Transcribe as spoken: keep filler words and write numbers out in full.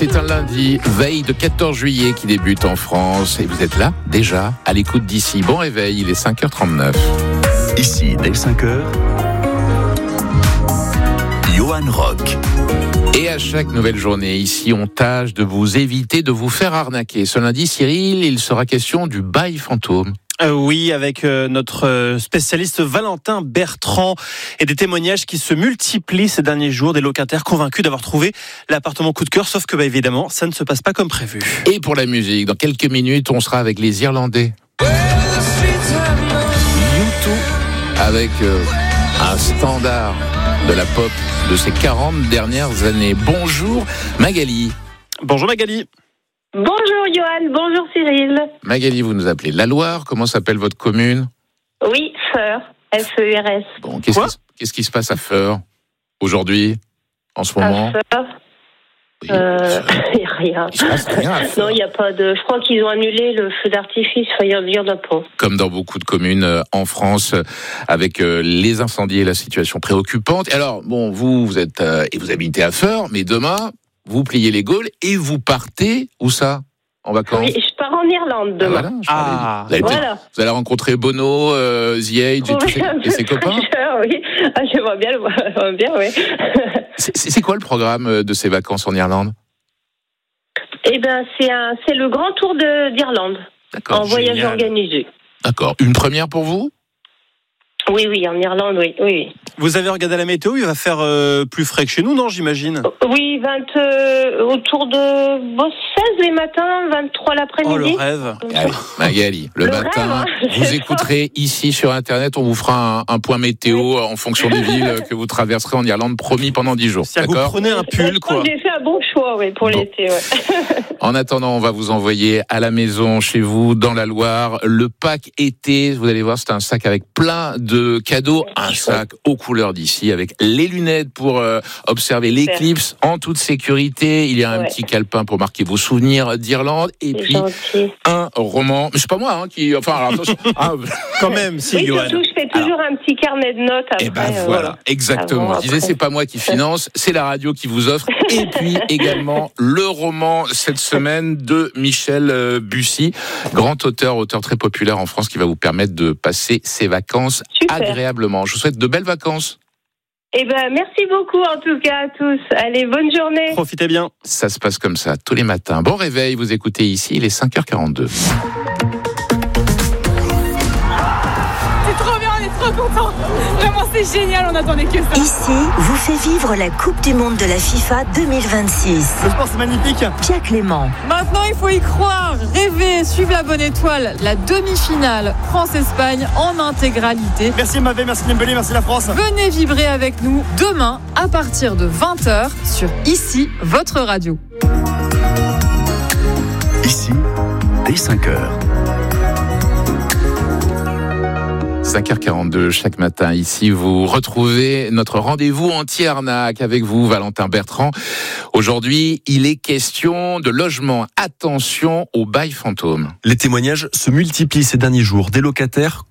C'est un lundi, veille de quatorze juillet qui débute en France. Et vous êtes là, déjà, à l'écoute d'ici. Bon réveil, il est cinq heures trente-neuf. Ici, dès cinq heures, Johan Rock. Et à chaque nouvelle journée, ici, on tâche de vous éviter de vous faire arnaquer. Ce lundi, Cyril, il sera question du bail fantôme. Euh, oui, avec euh, notre spécialiste Valentin Bertrand et des témoignages qui se multiplient ces derniers jours, des locataires convaincus d'avoir trouvé l'appartement coup de cœur, sauf que bah, évidemment, ça ne se passe pas comme prévu. Et pour la musique, dans quelques minutes, on sera avec les Irlandais. U deux avec euh, un standard de la pop de ces quarante dernières années. Bonjour Magali. Bonjour Magali. Bonjour Johan, bonjour Cyril. Magali, vous nous appelez la Loire. Comment s'appelle votre commune ? Oui, Feur, F E R S. Bon, qu'est-ce, qui, qu'est-ce qui se passe à Feur aujourd'hui, en ce moment ? À Feur Oui, euh, Il n'y a rien. Il se passe rien à Feur. Non, il n'y a pas de... Je crois qu'ils ont annulé le feu d'artifice, il y en a pas. Comme dans beaucoup de communes euh, en France, euh, avec euh, les incendies et la situation préoccupante. Alors, bon, vous, vous êtes euh, et vous habitez à Feur, mais demain, vous pliez les Gaules et vous partez, où ça ? En vacances ? Oui, je pars en Irlande demain. Ah, voilà, je parlais- Ah, vous, allez voilà. vous allez rencontrer Bono, euh, The Age et, tous ses- et ses copains ? Oui, ah, j'aimerais bien le voir, j'aimerais bien, oui. c'est, c'est quoi le programme de ces vacances en Irlande ? Eh bien, c'est, un, c'est le grand tour de, d'Irlande, D'accord. en voyage génial. organisé. D'accord. Une première pour vous ? Oui, oui, en Irlande, oui, oui. vous avez regardé la météo, il va faire euh, plus frais que chez nous, non, j'imagine ? Oui, vingt, euh, autour de bon, seize les matins, vingt-trois Oh, l'après-midi. le rêve. Allez, Magali, le, Le matin, rêve, hein, vous c'est écouterez ici sur Internet, on vous fera un, un point météo en fonction des villes que vous traverserez en Irlande, promis pendant dix jours. C'est-à-dire que vous D'accord ? prenez un Je pull, crois quoi. que j'ai fait un bon choix, oui, pour Bon. l'été, ouais. En attendant, on va vous envoyer à la maison, chez vous, dans la Loire, le pack été. Vous allez voir, c'est un sac avec plein de cadeaux. Un sac aux couleurs d'ici, avec les lunettes pour euh, observer l'éclipse en toute sécurité. Il y a un Ouais. petit calepin pour marquer vos souvenirs d'Irlande. Et C'est puis, gentil. un roman. Mais c'est pas moi hein, qui... Enfin, alors, attention. Ah, Quand même, si, Oui, Johan. surtout, je fais toujours un petit carnet de notes après. et ben euh, voilà, exactement. Avant, Je disais, après. c'est pas moi qui finance, c'est la radio qui vous offre. Et puis également le roman cette semaine de Michel euh, Bussy, grand auteur, auteur très populaire en France, qui va vous permettre de passer ces vacances Super. agréablement. Je vous souhaite de belles vacances. Eh ben, merci beaucoup en tout cas à tous. Allez, bonne journée. Profitez bien. Ça se passe comme ça tous les matins. Bon réveil, vous écoutez ici, il est cinq heures quarante-deux. C'est trop bien, on est trop contents. Vraiment, c'est génial, on attendait que ça. Ici vous fait vivre la Coupe du Monde de la FIFA deux mille vingt-six. Le sport, c'est magnifique. Pierre Clément, Maintenant, il faut y croire, rêver, suivre la bonne étoile. La demi-finale France-Espagne en intégralité. Merci Mavé, merci Dembélé, merci la France. Venez vibrer avec nous demain à partir de vingt heures sur Ici, votre radio. Ici, dès cinq heures. cinq heures quarante-deux chaque matin ici, vous retrouvez notre rendez-vous anti-arnaque avec vous, Valentin Bertrand. Aujourd'hui, il est question de logement. Attention au bail fantôme. Les témoignages se multiplient ces derniers jours. Des locataires